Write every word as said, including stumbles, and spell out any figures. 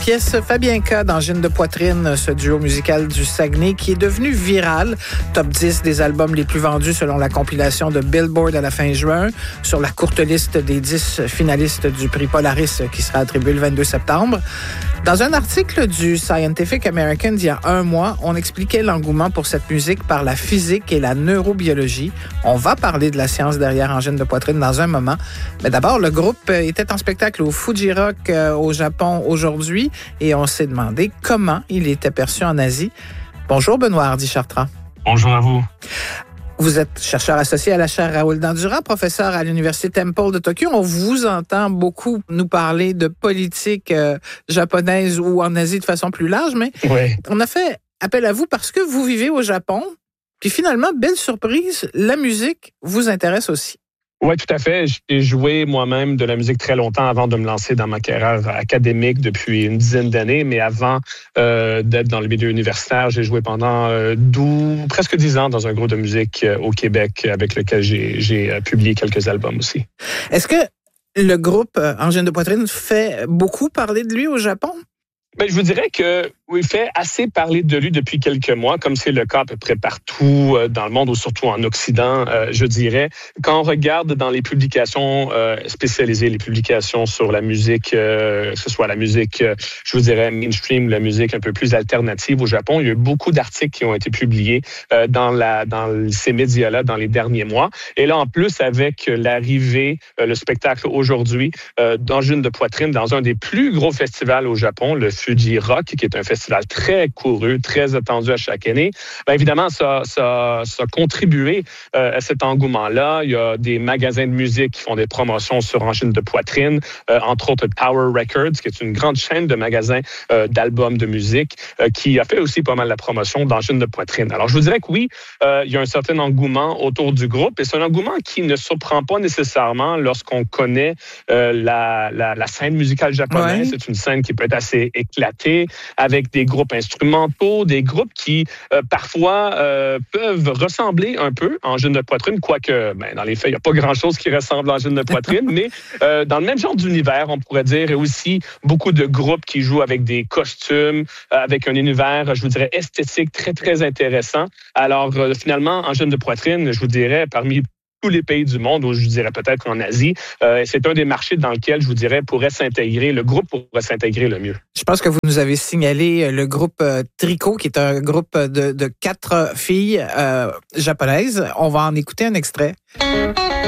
pièce Fabienka d'Angine de poitrine, ce duo musical du Saguenay qui est devenu viral. Top dix des albums les plus vendus selon la compilation de Billboard à la fin juin, sur la courte liste des dix finalistes du prix Polaris qui sera attribué le vingt-deux septembre. Dans un article du Scientific American d'il y a un mois, on expliquait l'engouement pour cette musique par la physique et la neurobiologie. On va parler de la science derrière Angine de poitrine dans un moment. Mais d'abord, le groupe était en spectacle au Fuji Rock au Japon aujourd'hui et on s'est demandé comment il était perçu en Asie. Bonjour Benoît Hardy-Chartrand. Bonjour à vous. Vous êtes chercheur associé à la chaire Raoul Dandurand, professeur à l'Université Temple de Tokyo. On vous entend beaucoup nous parler de politique euh, japonaise ou en Asie de façon plus large, mais oui. On a fait appel à vous parce que vous vivez au Japon. Puis finalement, belle surprise, la musique vous intéresse aussi. Oui, tout à fait. J'ai joué moi-même de la musique très longtemps avant de me lancer dans ma carrière académique depuis une dizaine d'années. Mais avant euh, d'être dans le milieu universitaire, j'ai joué pendant euh, douze, presque dix ans dans un groupe de musique euh, au Québec avec lequel j'ai, j'ai euh, publié quelques albums aussi. Est-ce que le groupe euh, Angine de poitrine fait beaucoup parler de lui au Japon? Ben, je vous dirais que oui, il fait assez parler de lui depuis quelques mois, comme c'est le cas à peu près partout dans le monde, ou surtout en Occident, euh, je dirais. Quand on regarde dans les publications euh, spécialisées, les publications sur la musique, euh, que ce soit la musique, euh, je vous dirais, mainstream, la musique un peu plus alternative au Japon, il y a eu beaucoup d'articles qui ont été publiés euh, dans, la, dans ces médias-là dans les derniers mois. Et là, en plus, avec l'arrivée, euh, le spectacle aujourd'hui euh, d'Angine de poitrine dans un des plus gros festivals au Japon, le Fuji Rock, qui est un festival très couru, très attendu à chaque année. Bien évidemment, ça, ça, ça a contribué euh, à cet engouement-là. Il y a des magasins de musique qui font des promotions sur Angine de poitrine, euh, entre autres Tower Records, qui est une grande chaîne de magasins euh, d'albums de musique, euh, qui a fait aussi pas mal la promotion d'Angine de poitrine. Alors, je vous dirais que oui, euh, il y a un certain engouement autour du groupe, et c'est un engouement qui ne surprend pas nécessairement lorsqu'on connaît euh, la, la, la scène musicale japonaise. Ouais. C'est une scène qui peut être assez éclatée, avec des groupes instrumentaux, des groupes qui euh, parfois euh, peuvent ressembler un peu à Angine de poitrine, quoique ben, dans les faits, il n'y a pas grand-chose qui ressemble à Angine de poitrine, mais euh, dans le même genre d'univers, on pourrait dire, et aussi beaucoup de groupes qui jouent avec des costumes, euh, avec un univers, je vous dirais, esthétique très, très intéressant. Alors, euh, finalement, Angine de poitrine, je vous dirais, parmi tous les pays du monde, ou je dirais peut-être en Asie, euh, c'est un des marchés dans lequel, je vous dirais, pourrait s'intégrer, le groupe pourrait s'intégrer le mieux. Je pense que vous nous avez signalé le groupe euh, Tricot, qui est un groupe de, de quatre filles euh, japonaises. On va en écouter un extrait.